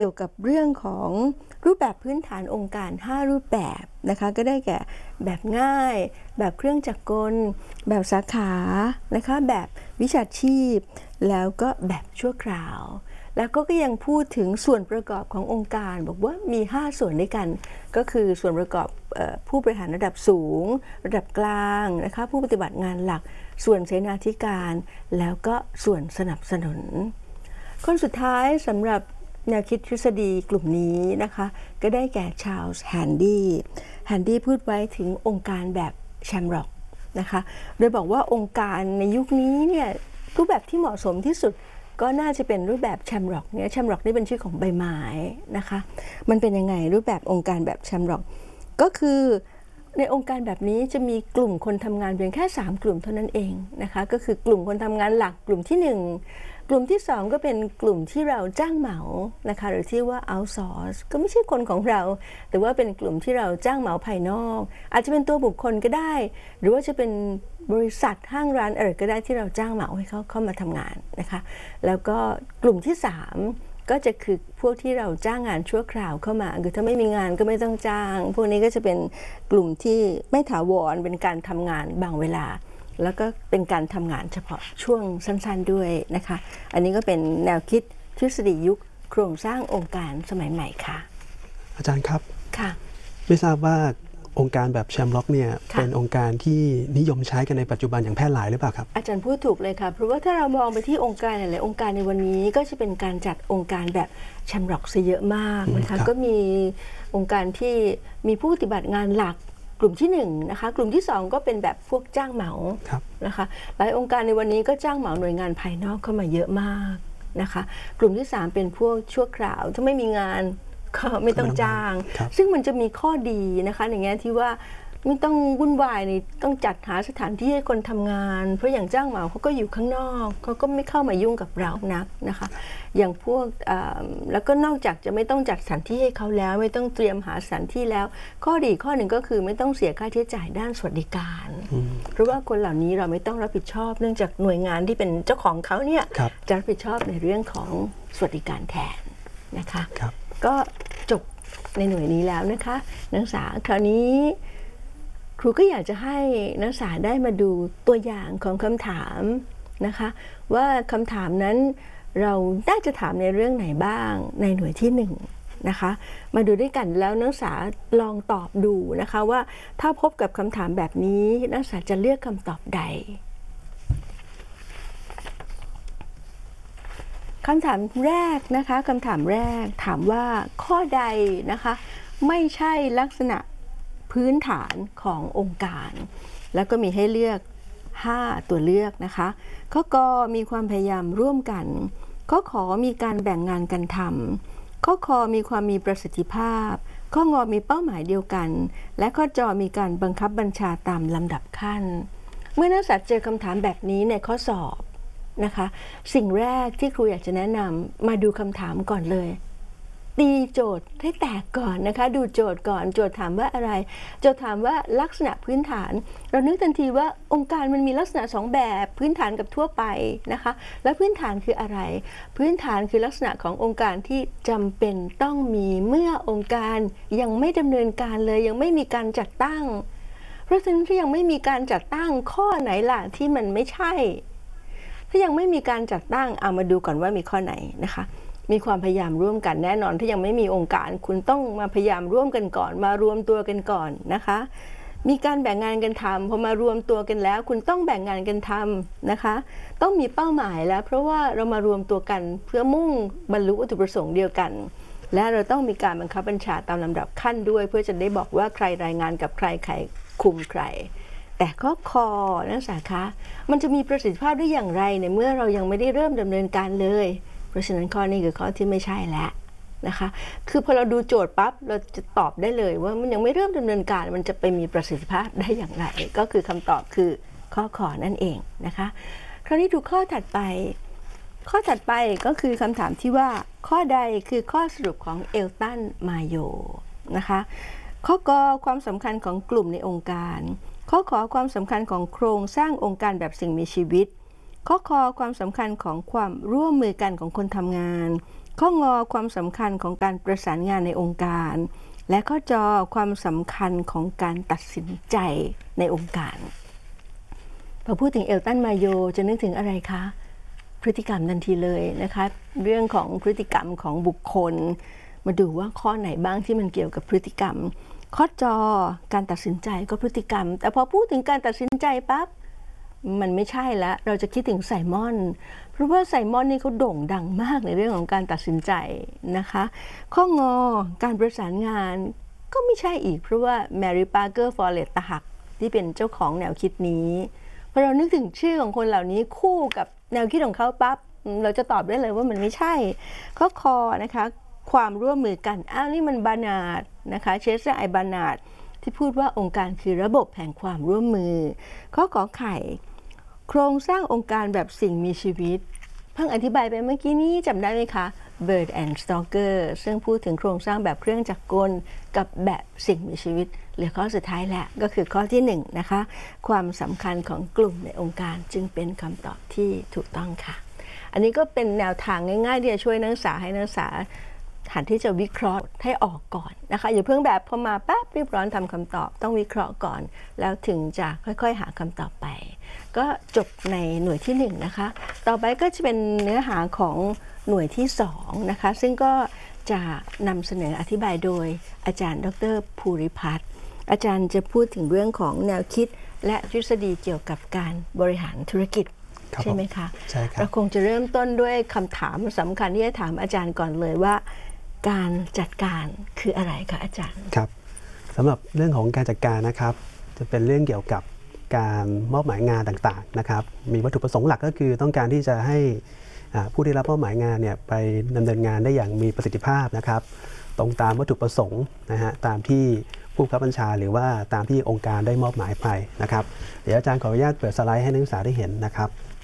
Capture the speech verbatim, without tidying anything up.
เกี่ยวกับเรื่องของรูปแบบพื้นฐานองค์การห้ารูปแบบนะคะก็ได้แก่แบบง่ายแบบเครื่องจักรกลแบบสาขานะคะแบบวิชาชีพแล้วก็แบบชั่วคราวแล้วก็ก็ยังพูดถึงส่วนประกอบขององค์การบอกว่ามีห้าส่วนด้วยกันก็คือส่วนประกอบผู้บริหารระดับสูงระดับกลางนะคะผู้ปฏิบัติงานหลักส่วนเสนาธิการแล้วก็ส่วนสนับสนุนคนสุดท้ายสำหรับแนวคิดทฤษฎีกลุ่มนี้นะคะก็ได้แก่ชาร์ลส์แฮนดี้แฮนดี้พูดไว้ถึงองค์การแบบแชมร็อกนะคะโดยบอกว่าองค์การในยุคนี้เนี่ยรูปแบบที่เหมาะสมที่สุดก็น่าจะเป็นรูปแบบแชมร็อกเนี่ยแชมร็อกนี่เป็นชื่อของใบไม้นะคะมันเป็นยังไงรูปแบบองค์การแบบแชมร็อกก็คือในองค์การแบบนี้จะมีกลุ่มคนทำงานเพียงแค่สามกลุ่มเท่านั้นเองนะคะก็คือกลุ่มคนทำงานหลักกลุ่มที่หนึ่งกลุ่มที่สองก็เป็นกลุ่มที่เราจ้างเหมานะคะหรือที่ว่า outsource ก็ไม่ใช่คนของเราแต่ว่าเป็นกลุ่มที่เราจ้างเหมาภายนอกอาจจะเป็นตัวบุคคลก็ได้หรือว่าจะเป็นบริษัทห้างร้านอะไรก็ได้ที่เราจ้างเหมาให้เขาเข้ามาทำงานนะคะแล้วก็กลุ่มที่สามก็จะคือพวกที่เราจ้างงานชั่วคราวเข้ามาคือถ้าไม่มีงานก็ไม่ต้องจ้างพวกนี้ก็จะเป็นกลุ่มที่ไม่ถาวรเป็นการทำงานบางเวลาแล้วก็เป็นการทำงานเฉพาะช่วงสั้นๆด้วยนะคะอันนี้ก็เป็นแนวคิดทฤษฎียุคโครงสร้างองค์การสมัยใหม่ค่ะอาจารย์ครับค่ะไม่ทราบว่าองค์การแบบแชมร็อกเนี่ยเป็นองค์การที่นิยมใช้กันในปัจจุบันอย่างแพร่หลายหรือเปล่าครับอาจารย์พูดถูกเลยค่ะเพราะว่าถ้าเรามองไปที่องค์การหลายๆองค์การในวันนี้ก็จะเป็นการจัดองค์การแบบแชมร็อกซะเยอะมากนะคะก็มีองค์การที่มีผู้ปฏิบัติงานหลักกลุ่มที่หนึ่งนะคะกลุ่มที่สองก็เป็นแบบพวกจ้างเหมานะคะหลายองค์การในวันนี้ก็จ้างเหมาหน่วยงานภายนอกเข้ามาเยอะมากนะคะกลุ่มที่สามเป็นพวกชั่วคราวถ้าไม่มีงานก็ไม่ต้องจ้างซึ่งมันจะมีข้อดีนะคะอย่างเงี้ยที่ว่าไม่ต้องวุ่นวายในต้องจัดหาสถานที่ให้คนทำงานเพราะอย่างจ้างเหมาเขาก็อยู่ข้างนอกเขาก็ไม่เข้ามายุ่งกับเรานักนะคะอย่างพวกแล้วก็นอกจากจะไม่ต้องจัดสถานที่ให้เขาแล้วไม่ต้องเตรียมหาสถานที่แล้วข้อดีข้อหนึ่งก็คือไม่ต้องเสียค่าใช้จ่ายด้านสวัสดิการเพราะว่าคนเหล่านี้เราไม่ต้องรับผิดชอบเนื่องจากหน่วยงานที่เป็นเจ้าของเขาเนี่ยจะรับผิดชอบในเรื่องของสวัสดิการแทนนะคะก็จบในหน่วยนี้แล้วนะคะนักศึกษาคราวนี้ครูก็อยากจะให้นักศึกษาได้มาดูตัวอย่างของคำถามนะคะว่าคำถามนั้นเราน่าจะถามในเรื่องไหนบ้างในหน่วยที่หนึ่งนะคะมาดูด้วยกันแล้วนักศึกษาลองตอบดูนะคะว่าถ้าพบกับคำถามแบบนี้นักศึกษาจะเลือกคำตอบใดคำถามแรกนะคะคำถามแรกถามว่าข้อใดนะคะไม่ใช่ลักษณะพื้นฐานขององค์การแล้วก็มีให้เลือกห้าตัวเลือกนะคะข้อกอมีความพยายามร่วมกันข้อขอมีการแบ่งงานกันทำข้อคอมีความมีประสิทธิภาพข้องอมีเป้าหมายเดียวกันและข้อจอมีการบังคับบัญชาตามลำดับขั้นเมื่อนักศึกษาเจอคำถามแบบนี้ในข้อสอบนะคะสิ่งแรกที่ครูอยากจะแนะนำมาดูคำถามก่อนเลยตีโจทย์ให้แตกก่อนนะคะดูโจทย์ก่อนโจทย์ถามว่าอะไรโจทย์ถามว่าลักษณะพื้นฐานเรานึกทันทีว่าองค์การมันมีลักษณะสองแบบพื้นฐานกับทั่วไปนะคะและพื้นฐานคืออะไรพื้นฐานคือลักษณะขององค์การที่จำเป็นต้องมีเมื่อองค์การยังไม่ดำเนินการเลยยังไม่มีการจัดตั้งเพราะฉะนั้นถ้ายังไม่มีการจัดตั้งข้อไหนล่ะที่มันไม่ใช่ถ้ายังไม่มีการจัดตั้งเอามาดูก่อนว่ามีข้อไหนนะคะมีความพยายามร่วมกันแน่นอนถ้ายังไม่มีองค์การคุณต้องมาพยายามร่วมกันก่อนมารวมตัวกันก่อนนะคะมีการแบ่งงานกันทำพอมารวมตัวกันแล้วคุณต้องแบ่งงานกันทำนะคะต้องมีเป้าหมายแล้วเพราะว่าเรามารวมตัวกันเพื่อมุ่งบรรลุวัตถุประสงค์เดียวกันและเราต้องมีการบังคับบัญชาตามลำดับขั้นด้วยเพื่อจะได้บอกว่าใครรายงานกับใครใครคุมใครแต่ข้อคอนักศึกษาคะมันจะมีประสิทธิภาพได้อย่างไรในเมื่อเรายังไม่ได้เริ่มดำเนินการเลยเพราะฉะนั้นข้อนี้คือข้อที่ไม่ใช่แล้วนะคะคือพอเราดูโจทย์ปั๊บเราจะตอบได้เลยว่ามันยังไม่เริ่มดำเนินการมันจะไปมีประสิทธิภาพได้อย่างไรก็คือคำตอบคือข้อขอนั่นเองนะคะคราวนี้ดูข้อถัดไปข้อถัดไปก็คือคำถามที่ว่าข้อใดคือข้อสรุปของเอลตันมาโยนะคะข้อกอความสำคัญของกลุ่มในองค์การข้อขอความสำคัญของโครงสร้างองค์การแบบสิ่งมีชีวิตข้อคอความสำคัญของความร่วมมือกันของคนทำงานข้องอความสำคัญของการประสานงานในองค์การและข้อจอความสำคัญของการตัดสินใจในองค์การพอพูดถึงเอลตันมาโยจะนึกถึงอะไรคะพฤติกรรมทันทีเลยนะคะเรื่องของพฤติกรรมของบุคคลมาดูว่าข้อไหนบ้างที่มันเกี่ยวกับพฤติกรรมข้อจอการตัดสินใจก็พฤติกรรมแต่พอพูดถึงการตัดสินใจปั๊บมันไม่ใช่แล้วเราจะคิดถึงไซมอนเพราะว่าไซมอนนี่เขาโด่งดังมากในเรื่องของการตัดสินใจนะคะข้องอการประสานงานก็ไม่ใช่อีกเพราะว่าแมรี่ปาร์เกอร์ฟอร์เรตตาหักที่เป็นเจ้าของแนวคิดนี้พอเรานึกถึงชื่อของคนเหล่านี้คู่กับแนวคิดของเขาปั๊บเราจะตอบได้เลยว่ามันไม่ใช่ข้อคอนะคะความร่วมมือกันอ้าวนี่มันบานาร์ดนะคะเชสเตอร์ไอบานาร์ดที่พูดว่าองค์การคือระบบแห่งความร่วมมือข้อขอไข่โครงสร้างองค์การแบบสิ่งมีชีวิตเพิ่งอธิบายไปเมื่อกี้นี้จำได้ไหมคะ Bird and Stalker ซึ่งพูดถึงโครงสร้างแบบเครื่องจักรกลกับแบบสิ่งมีชีวิตเหลือข้อสุดท้ายแหละก็คือข้อที่หนึ่งนะคะความสำคัญของกลุ่มในองค์การจึงเป็นคำตอบที่ถูกต้องค่ะอันนี้ก็เป็นแนวทางง่ายๆที่จะช่วยนักศึกษาให้นักศึกษาหันที่จะวิเคราะห์ให้ออกก่อนนะคะอย่าเพิ่งแบบพอมาปั๊บรีบร้อนทำคำตอบต้องวิเคราะห์ก่อนแล้วถึงจะค่อยๆหาคำตอบไปก็จบในหน่วยที่หนึ่งนะคะต่อไปก็จะเป็นเนื้อหาของหน่วยที่สองนะคะซึ่งก็จะนำเสนออธิบายโดยอาจารย์ดรภูริพัฒน์อาจารย์จะพูดถึงเรื่องของแนวคิดและทฤษฎีเกี่ยวกับการบริหารธุรกิจใช่ไหมคะใช่ครับเราคงจะเริ่มต้นด้วยคำถามสำคัญที่จะถามอาจารย์ก่อนเลยว่าการจัดการคืออะไรคะอาจารย์ครับสำหรับเรื่องของการจัดการนะครับจะเป็นเรื่องเกี่ยวกับการมอบหมายงานต่างๆนะครับมีวัตถุประสงค์หลักก็คือต้องการที่จะให้ผู้ได้รับมอบหมายงานเนี่ยไปดำเนินงานได้อย่างมีประสิทธิภาพนะครับตรงตามวัตถุประสงค์นะฮะตามที่ผู้บังคับบัญชาหรือว่าตามที่องค์การได้มอบหมายไปนะครับเดี๋ยวอาจารย์ขออนุญาตเปิดสไลด์ให้นักศึกษาได้เห็นนะครับ